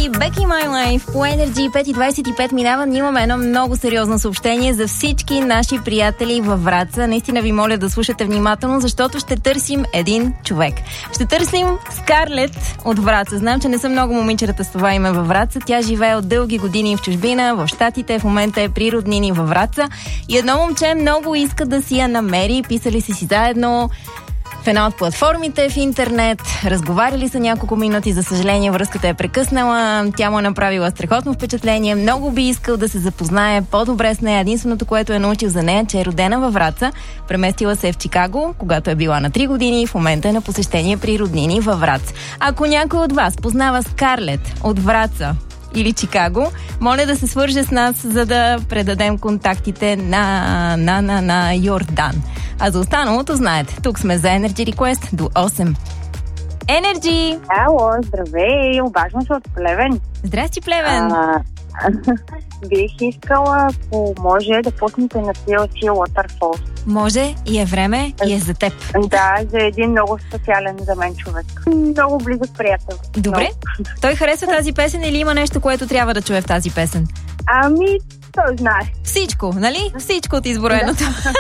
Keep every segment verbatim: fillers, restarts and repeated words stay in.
Energy, Back in My Life по Energy. Пет и двайсет и пет минава. Ние имаме едно много сериозно съобщение за всички наши приятели във Враца. Наистина ви моля да слушате внимателно, защото ще търсим един човек. Ще търсим Скарлет от Враца. Знам, че не са много момичетата с това име във Враца. Тя живее от дълги години в чужбина, в Щатите. В момента е при роднини във Враца. И едно момче много иска да си я намери. Писали си си заедно в една от платформите в интернет, разговаряли са няколко минути, за съжаление връзката е прекъснала, тя му е направила страхотно впечатление, много би искал да се запознае по-добре с нея. Единственото, което е научил за нея, че е родена във Враца, преместила се в Чикаго, когато е била на три години и в момента е на посещение при роднини във Враца. Ако някой от вас познава Скарлет от Враца или Чикаго, моля да се свърже с нас, за да предадем контактите на, на, на, на Йордан. А за останалото знаете, тук сме за Energy Request до осем. Energy! Ало, здравей! Обаждам се от Плевен. Здрасти, Плевен! А, бих искала, ако може, да пуснете на Ти Ел Си Waterfalls. Може и е време и е за теб. Да, за един много специален за мен човек. Много близък приятел. Добре. Много. Той харесва тази песен или има нещо, което трябва да чуе в тази песен? Ами, той знае. Всичко, нали? Всичко от изброеното.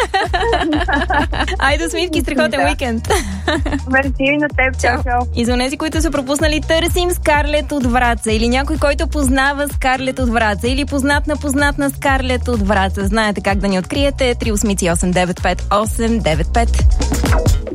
Айде, Смитки, страхотен да. уикенд. Мерси на теб. Чао. Чао. И за тези, които са пропуснали, търсим Скарлет от Враца или някой, който познава Скарлет от Враца или познат на познат на Скарлет от Враца. Знаете как да ни откриете. три осем осем девет пет осем девет пет.